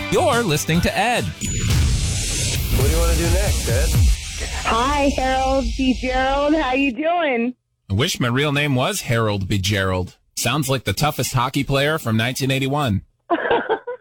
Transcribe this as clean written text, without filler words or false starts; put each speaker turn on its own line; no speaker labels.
You're listening to Ed.
What do you want to do next, Ed?
Hi, Harold B. Gerald. How you doing?
I wish my real name was Harold B. Gerald. Sounds like the toughest hockey player from 1981.